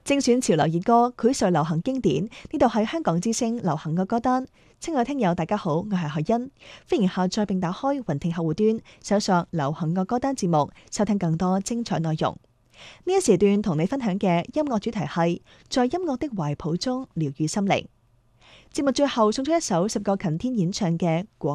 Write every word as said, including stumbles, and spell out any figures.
精選潮流熱歌，繪述流行經典。呢度係香港之聲流行嘅歌單。親愛聽友，大家好，我係海欣，歡迎下載並打開雲聽客戶端，搜索流行嘅歌單節目，收聽更多精彩內容。呢一時段同你分享嘅音樂主題係在音樂的懷抱中療愈心靈。節目最後送出一首十個勤天演唱嘅《果》。